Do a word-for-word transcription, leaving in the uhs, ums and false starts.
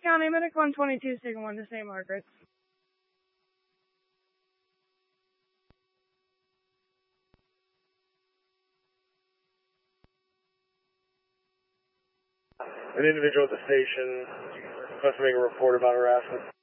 County, Medic one twenty-two, Signal one to Saint Margaret's. An individual at the station requests to make a report about harassment.